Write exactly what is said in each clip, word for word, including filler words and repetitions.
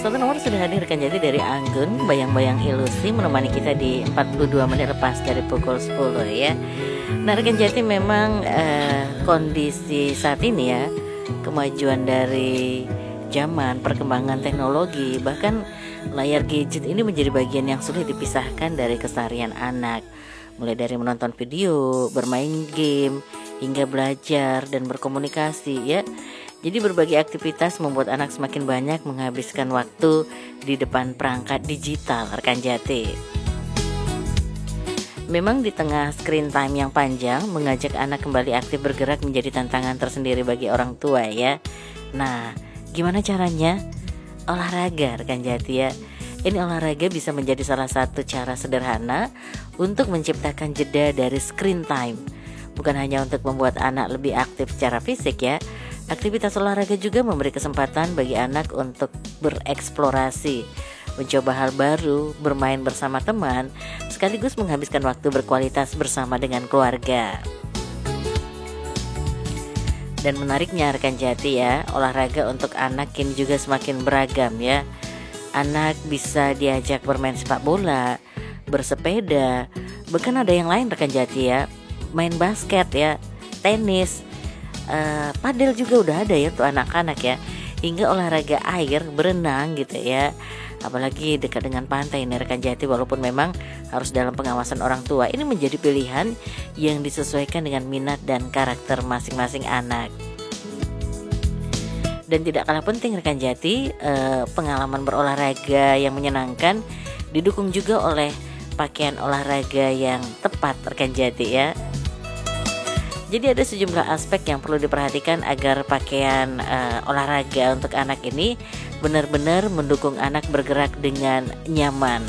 Satu nomor sudah hadir rekan Jati dari Anggun, bayang-bayang ilusi menemani kita di empat puluh dua menit lepas dari pukul sepuluh ya. Nah rekan Jati memang eh, kondisi saat ini ya, kemajuan dari zaman, perkembangan teknologi, bahkan layar gadget ini menjadi bagian yang sulit dipisahkan dari keseharian anak. Mulai dari menonton video, bermain game, hingga belajar dan berkomunikasi ya. Jadi berbagai aktivitas membuat anak semakin banyak menghabiskan waktu di depan perangkat digital rekan Jati. Memang di tengah screen time yang panjang, mengajak anak kembali aktif bergerak menjadi tantangan tersendiri bagi orang tua ya. Nah, gimana caranya? Olahraga rekan Jati ya. Ini olahraga bisa menjadi salah satu cara sederhana untuk menciptakan jeda dari screen time. Bukan hanya untuk membuat anak lebih aktif secara fisik ya. Aktivitas olahraga juga memberi kesempatan bagi anak untuk bereksplorasi, mencoba hal baru, bermain bersama teman, sekaligus menghabiskan waktu berkualitas bersama dengan keluarga. Dan menariknya rekan Jati ya, olahraga untuk anak kini juga semakin beragam ya. Anak bisa diajak bermain sepak bola, bersepeda, bahkan ada yang lain rekan Jati ya, main basket ya, tenis, uh, padel juga udah ada ya tuh anak-anak ya, hingga olahraga air, berenang gitu ya. Apalagi dekat dengan pantai ini rekan Jati, walaupun memang harus dalam pengawasan orang tua, ini menjadi pilihan yang disesuaikan dengan minat dan karakter masing-masing anak. Dan tidak kalah penting rekan Jati, eh, pengalaman berolahraga yang menyenangkan didukung juga oleh pakaian olahraga yang tepat rekan Jati ya. Jadi ada sejumlah aspek yang perlu diperhatikan agar pakaian eh, olahraga untuk anak ini benar-benar mendukung anak bergerak dengan nyaman.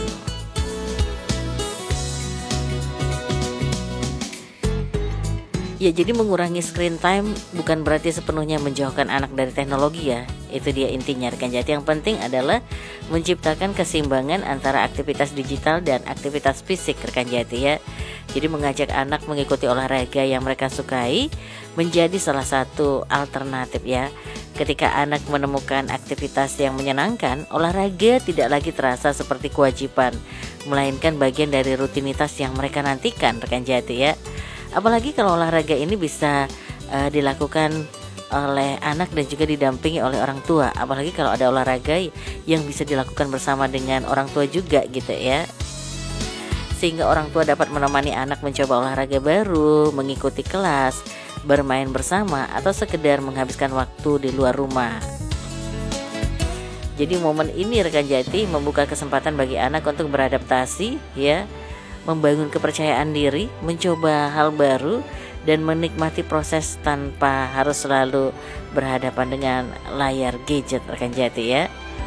Ya, jadi mengurangi screen time bukan berarti sepenuhnya menjauhkan anak dari teknologi ya. Itu dia intinya rekan Jati. Yang penting adalah menciptakan keseimbangan antara aktivitas digital dan aktivitas fisik rekan Jati ya. Jadi mengajak anak mengikuti olahraga yang mereka sukai menjadi salah satu alternatif ya. Ketika anak menemukan aktivitas yang menyenangkan, olahraga tidak lagi terasa seperti kewajiban, melainkan bagian dari rutinitas yang mereka nantikan rekan Jati ya. Apalagi kalau olahraga ini bisa uh, dilakukan oleh anak dan juga didampingi oleh orang tua. Apalagi kalau ada olahraga yang bisa dilakukan bersama dengan orang tua juga gitu ya. Sehingga orang tua dapat menemani anak mencoba olahraga baru, mengikuti kelas, bermain bersama, atau sekedar menghabiskan waktu di luar rumah. Jadi momen ini rekan Jati membuka kesempatan bagi anak untuk beradaptasi ya, membangun kepercayaan diri, mencoba hal baru, dan menikmati proses tanpa harus selalu berhadapan dengan layar gadget rekan Jati ya.